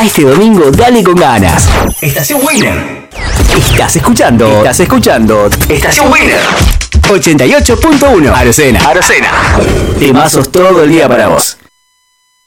A este domingo dale con ganas. Estación Winner. Estás escuchando Estación Winner 88.1 Arocena. Temazos todo el día para vos.